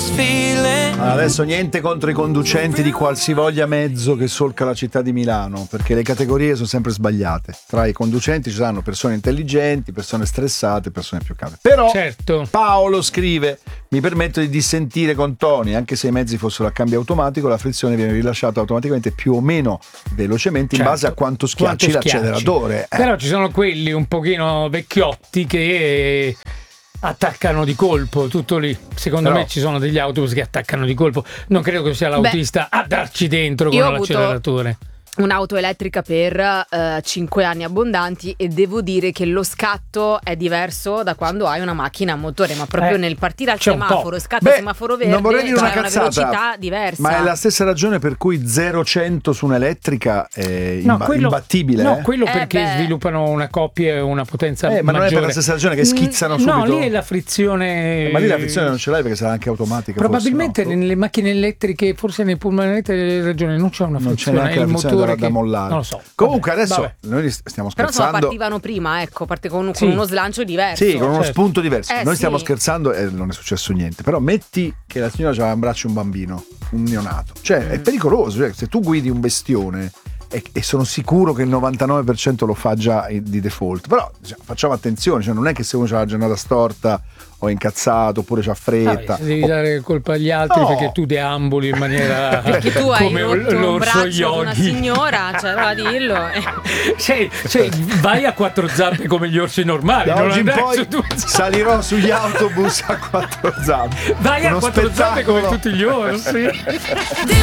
Adesso niente contro i conducenti di qualsivoglia mezzo che solca la città di Milano, perché le categorie sono sempre sbagliate. Tra i conducenti ci saranno persone intelligenti, persone stressate, persone più calme. Però certo. Paolo scrive: mi permetto di dissentire con Tony, anche se i mezzi fossero a cambio automatico, la frizione viene rilasciata automaticamente più o meno velocemente in base a quanto schiacci l'acceleratore. Però ci sono quelli un pochino vecchiotti che attaccano di colpo, tutto lì. Secondo me ci sono degli autobus che attaccano di colpo. Non credo che sia l'autista a darci dentro con l'acceleratore. Un'auto elettrica per 5 anni abbondanti e devo dire che lo scatto è diverso da quando hai una macchina a motore, ma proprio nel partire al semaforo, scatto semaforo verde, non vorrei dire una cazzata, velocità diversa. Ma è la stessa ragione per cui 0-100 su un'elettrica è imbattibile. No, quello perché sviluppano una coppia e una potenza maggiore. Ma non è per la stessa ragione che schizzano subito? No, lì è la frizione. Ma lì la frizione non ce l'hai perché sarà anche automatica. Probabilmente nelle macchine elettriche, forse nei pullman elettrici, hai ragione, non c'è una frizione, è il motore da mollare. Non lo so. Comunque adesso noi stiamo scherzando. Però partivano prima, parte con uno slancio diverso. Sì, con uno spunto diverso. Noi stiamo scherzando e non è successo niente. Però metti che la signora aveva in braccio un bambino, un neonato. Cioè è pericoloso, cioè, se tu guidi un bestione e sono sicuro che il 99% lo fa già di default. Però facciamo attenzione, cioè non è che se uno ha la giornata storta o è incazzato oppure c'ha fretta. Devi dare colpa agli altri perché tu deambuli in maniera perché tu hai come rotto un braccio di una signora, cioè da dirlo. Vai a quattro zampe come gli orsi normali. Da non oggi in poi su due zampe. salirò sugli autobus a quattro zampe. Vai a quattro zampe come tutti gli orsi.